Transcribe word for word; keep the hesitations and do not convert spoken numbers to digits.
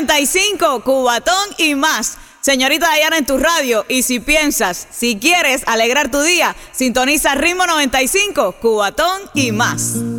noventa y cinco, Cubatón y más. Señorita Dayana en tu radio, y si piensas, si quieres alegrar tu día, sintoniza Ritmo noventa y cinco, Cubatón y más.